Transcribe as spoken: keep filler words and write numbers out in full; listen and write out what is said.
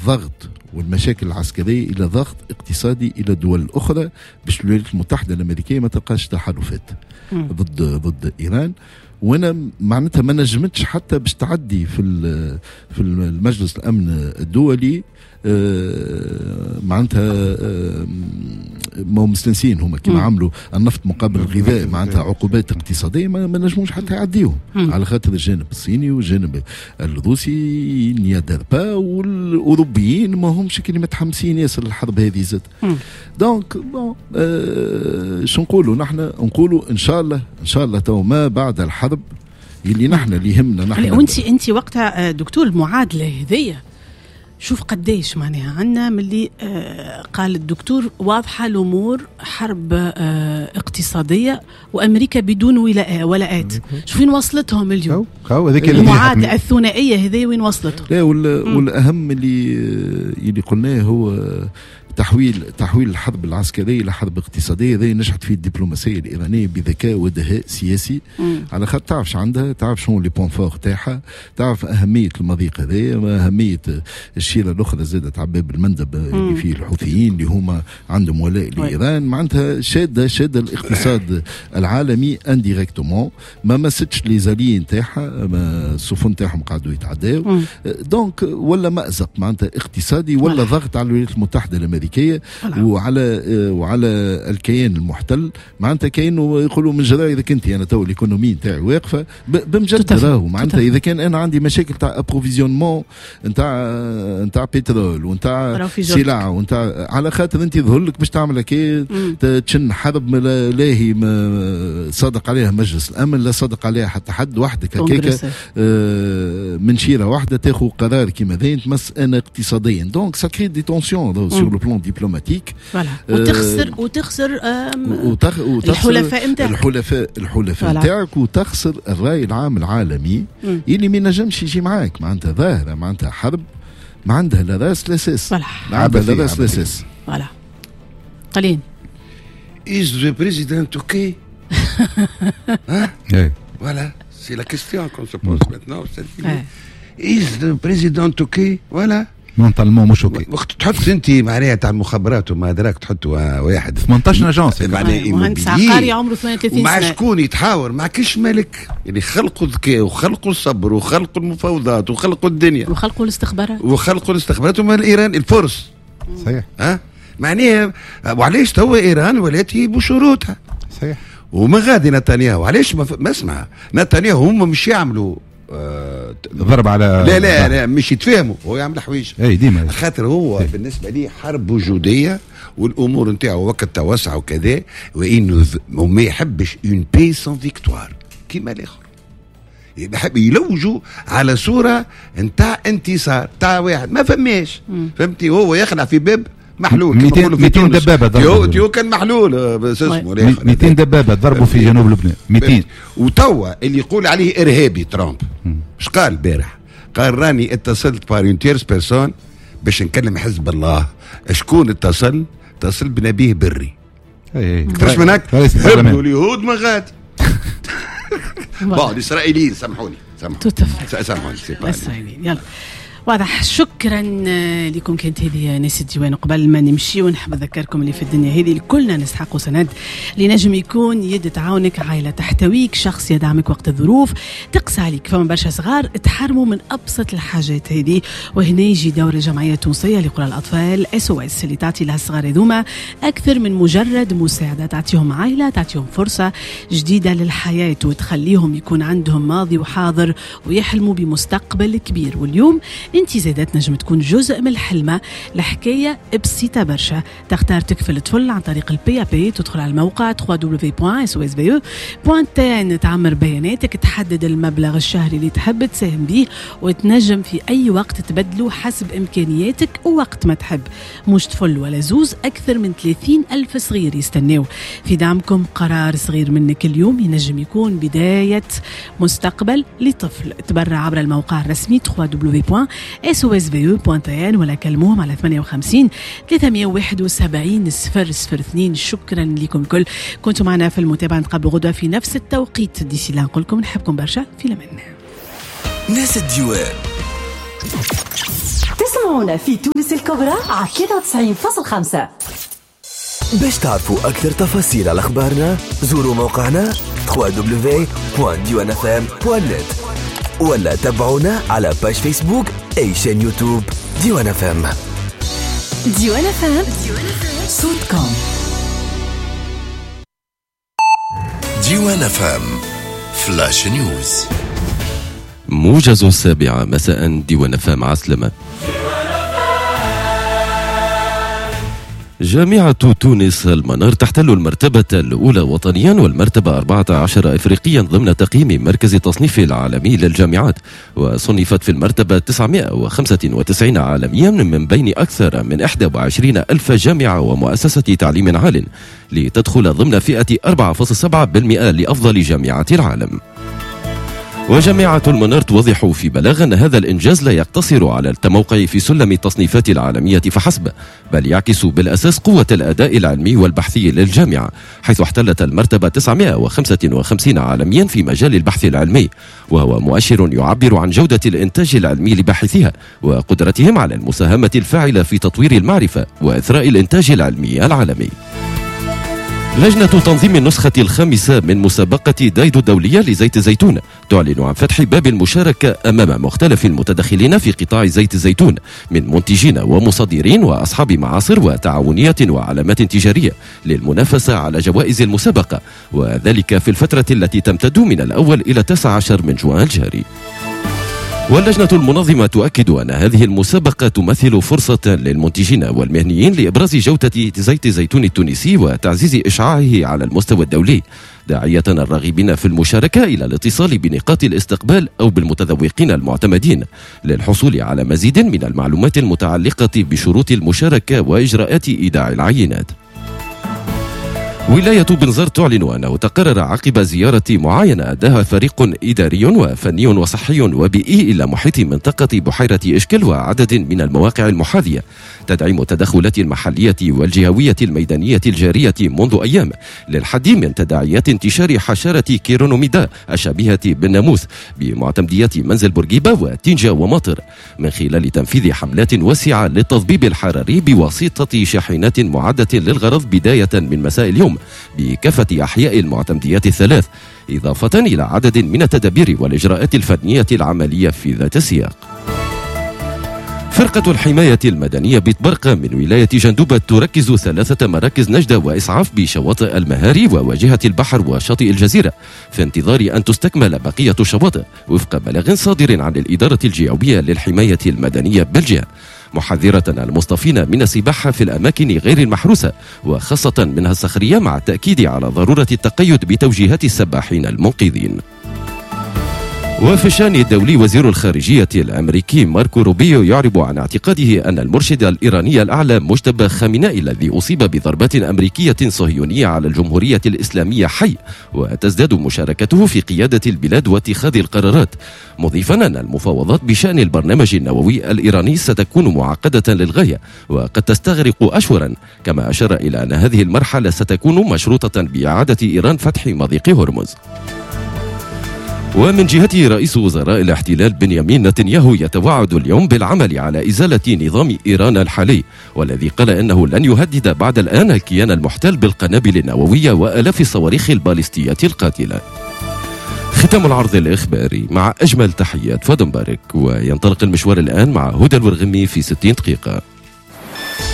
الضغط والمشاكل العسكرية إلى ضغط اقتصادي إلى الدول الأخرى باش الولايات المتحدة الأمريكية ما تلقاش تحالفات ضد ضد إيران. وانا معناتها ما نجمتش حتى باش تعدي في في المجلس الامن الدولي معناتها ما مستنسين هما كما عملوا النفط مقابل الغذاء معناتها عقوبات اقتصاديه ما, ما نجموش حتى يعديهم على خاطر الجانب الصيني والجانب الروسي نيادر با والاوروبيين ما همش كي متحمسين ياسر الحرب هذه زاد. دونك بون آه شو نقولوا نحن نقولوا ان شاء الله ان شاء الله تو ما بعد الحرب اللي نحن اللي يهمنا نحن. وانت انت وقتها دكتور المعادله هذيا شوف قديش معناها عنا ملي آه قال الدكتور واضحة الأمور حرب آه اقتصادية وأمريكا بدون ولاء ولاءات. شوف وين وصلتهم اليوم المعادلة الثنائية هذه وين وصلتهم. لا والأهم اللي اللي قلناه هو تحويل تحويل الحرب العسكريه لحرب اقتصاديه. هذه نجحت فيه الدبلوماسيه الايرانيه بذكاء ودهاء سياسي مم. على خاطر تعرف شو عندها، تعرف شنو لي بوين فور تاعها، تعرف اهميه المضيق هذا، اهميه الشيره الاخرى زادت على باب المندب اللي فيه الحوثيين اللي هما عندهم ولاء لايران، معناتها شاده شاده الاقتصاد العالمي انديريكتومون، ما مستش لي زاليين تاعها، السفن تاعهم قاعدوا يتعداو، دونك ولا مأزق معناتها اقتصادي ولا ضغط على الولايات المتحده الامريكيه وعلى وعلى الكيان المحتل. معناتها كانوا يقولوا من جراء اذا كنت انا تو الايكونومي نتاعي واقفه بمجد راهو معناتها اذا كان انا عندي مشاكل تاع ابروفيزيونمون نتاع نتاع بترول ونتاع سلع ونتاع على خاطر انت يظهر لك باش تعمل هكا تشن حرب لاهي صادق عليها مجلس الامن، لا صادق عليها حتى حد وحدك هكاك من شيره واحده تاخذ قرار كيما ذا تمس انا اقتصاديا. دونك سا كري دي تونسيون سور لو بلان دبلوماتيك وتخسر وتخسر وتخ... الحلفاء نتاعك الحلفاء الحلفاء نتاعك وتخسر الراي العام العالمي م. اللي ما نجمش يجي معاك. معناتها ظاهره معناتها حرب ما عندها لا راس لا ساس، ما عندها لا راس لا ساس. فوالا قليل Is the president okay? Hein? Oui. Voilà, c'est la question qu'on se pose maintenant. Is the president okay? Voilà. مونطالمون مش اوكي. وقت تحط انت معناها تاع المخابرات وما ادراك تحط واحد ثمانية عشر اجانس معناها مهندس عقاري عمره ثمانية وثلاثين سنه ومع شكون يتحاور مع كش ملك اللي خلقوا الذكاء وخلقوا الصبر وخلقوا المفاوضات وخلقوا الدنيا وخلقوا الاستخبارات وخلقوا الاستخبارات وما الايران الفرس صحيح ها معناها. وعلاش توا ايران ولات بشروطها صحيح وما غادي نتنياهو علاش ما اسمع نتنياهو هم مش يعملوا آه ضرب على لا لا لا مش يتفاهموا، هو يعمل حوايج اي ديما خاطر هو ايه. بالنسبه لي حرب وجوديه والامور نتاعو وقت توسع وكذا، وانه ما يحبش اون بي سون فيكتوار كيما الاخر، يحب يلوجوا على صوره نتاع انتصار تاع واحد ما فماش فهمتي. هو يخلع في باب محلول مئتين دبابه ضربوا تيو كان محلول بس اسمه مئتين دبابه ضربوا في جنوب لبنان مئتين. وتوا اللي يقول عليه ارهابي ترامب ايش قال البارح؟ قال راني اتصلت بار اون تيرس بيرسون باش نكلم حزب الله. شكون اتصل؟ اتصل بنبيه بري. اي كيفاش من هك؟ هبلوا اليهود ما غادي. بعض الاسرائيليين سامحوني سامحوني سامحوني الاسرائيليين يلا واضح. شكرا لكم. كانت هذه ناس الديوان. قبل ما نمشي ونحب نذكركم اللي في الدنيا هذه اللي كلنا نستحقوا سند اللي نجم يكون يد تعاونك، عائله تحتويك، شخص يدعمك وقت الظروف، تقسى عليك. فما برشا صغار تحرموا من ابسط الحاجات هذه، وهنا يجي دور الجمعيه التونسيه لقرى الاطفال اس او اس اللي تعطي لها الصغار هذوما اكثر من مجرد مساعده، تعطيهم عائله، تعطيهم فرصه جديده للحياه وتخليهم يكون عندهم ماضي وحاضر ويحلموا بمستقبل كبير. واليوم انت زادت نجم تكون جزء من الحلمة. الحكاية بسيطة برشا، تختار تكفل طفل عن طريق البي بي، تدخل على الموقع دبليو دبليو دبليو دوت اس او اس في او دوت تي ان، تعمر بياناتك، تحدد المبلغ الشهري اللي تحب تساهم به وتنجم في أي وقت تبدله حسب إمكانياتك ووقت ما تحب. مش طفل ولا زوز، أكثر من ثلاثين ألف صغير يستناو في دعمكم. قرار صغير منك اليوم ينجم يكون بداية مستقبل لطفل. تبرع عبر الموقع الرسمي دبليو دبليو دبليو دوت اس او اس في او دوت تي ان ولا كلموهم على ثمانية وخمسين ثلاثمية وواحد وسبعين صفر صفر اثنين. شكرا لكم الكل، كنتوا معنا في المتابعة. قبل غدوة في نفس التوقيت ديسي لا نقول لكم نحبكم برشا في الأمان. ناس الديوان. سمعونا في تونس الكبرى على ثلاثة وتسعين فاصلة خمسة. باش تعرفوا أكثر تفاصيل على أخبارنا زوروا موقعنا دبليو دبليو دبليو دوت ديوان اف ام دوت نت ولا تابعونا على باج فيسبوك أي شان يوتيوب ديوان اف ام. ديوان اف ام صوتكم. ديوان اف ام فلاش نيوز. موجز السابعة مساء ديوان اف ام عسلمة. جامعة تونس المنار تحتل المرتبة الأولى وطنيا والمرتبة أربعة عشر إفريقيا ضمن تقييم مركز التصنيف العالمي للجامعات، وصنفت في المرتبة تسعمائة وخمسة وتسعين عالميا من بين أكثر من إحدى وعشرين ألف جامعة ومؤسسة تعليم عال، لتدخل ضمن فئة أربعة فاصلة سبعة بالمئة لأفضل جامعات العالم. وجامعة المنار توضح في بلاغ أن هذا الإنجاز لا يقتصر على التموقع في سلم التصنيفات العالمية فحسب، بل يعكس بالأساس قوة الأداء العلمي والبحثي للجامعة، حيث احتلت المرتبة تسعمائة وخمسة وخمسين عالميا في مجال البحث العلمي، وهو مؤشر يعبر عن جودة الإنتاج العلمي لباحثيها وقدرتهم على المساهمة الفاعلة في تطوير المعرفة وإثراء الإنتاج العلمي العالمي. لجنة تنظيم النسخة الخامسة من مسابقة دايدو الدولية لزيت الزيتون تعلن عن فتح باب المشاركة أمام مختلف المتدخلين في قطاع زيت الزيتون من منتجين ومصدرين وأصحاب معاصر وتعاونيات وعلامات تجارية للمنافسة على جوائز المسابقة، وذلك في الفترة التي تمتد من الأول إلى التاسع عشر من جوان الجاري. واللجنة المنظمة تؤكد أن هذه المسابقة تمثل فرصة للمنتجين والمهنيين لإبراز جودة زيت الزيتون التونسي وتعزيز إشعاعه على المستوى الدولي، داعية الراغبين في المشاركة إلى الاتصال بنقاط الاستقبال أو بالمتذوقين المعتمدين للحصول على مزيد من المعلومات المتعلقة بشروط المشاركة وإجراءات إيداع العينات. ولاية بنزرت تعلن أنه تقرر عقب زيارة معاينة أداها فريق إداري وفني وصحي وبيئي إلى محيط منطقة بحيرة إشكل وعدد من المواقع المحاذية تدعيم التدخلات المحلية والجهوية الميدانية الجارية منذ أيام للحد من تداعيات انتشار حشرة كيرونوميدا الشبيهة بالناموس بمعتمديات منزل بورقيبة وتنجة ومطر، من خلال تنفيذ حملات واسعة للتضبيب الحراري بواسطة شاحنات معدة للغرض بداية من مساء اليوم بكافة أحياء المعتمديات الثلاث، إضافة إلى عدد من التدابير والإجراءات الفنية العملية في ذات السياق. فرقة الحماية المدنية بتبرقة من ولاية جندوبة تركز ثلاثة مراكز نجدة وإسعاف بشواطئ المهاري وواجهة البحر وشاطئ الجزيرة في انتظار أن تستكمل بقية الشواطئ وفق بلاغ صادر عن الإدارة الجيوية للحماية المدنية بالجهة، محذرة المصطفين من السباحة في الأماكن غير المحروسة وخاصة منها الصخرية، مع التأكيد على ضرورة التقيد بتوجيهات السباحين المنقذين. وفي الشأن الدولي، وزير الخارجية الأمريكي ماركو روبيو يعرب عن اعتقاده أن المرشد الإيراني الأعلى مجتبى خامنئي الذي أصيب بضربات أمريكية صهيونية على الجمهورية الإسلامية حي، وتزداد مشاركته في قيادة البلاد واتخاذ القرارات، مضيفا أن المفاوضات بشأن البرنامج النووي الإيراني ستكون معقدة للغاية وقد تستغرق أشهرا، كما أشار إلى أن هذه المرحلة ستكون مشروطة بإعادة إيران فتح مضيق هرمز. ومن جهته، رئيس وزراء الاحتلال بنيامين نتنياهو يتوعد اليوم بالعمل على إزالة نظام إيران الحالي، والذي قال إنه لن يهدد بعد الآن الكيان المحتل بالقنابل النووية وآلاف الصواريخ البالستية القاتلة. ختام العرض الإخباري مع أجمل تحيات فادن بارك، وينطلق المشوار الآن مع هدى الورغمي في ستين دقيقة.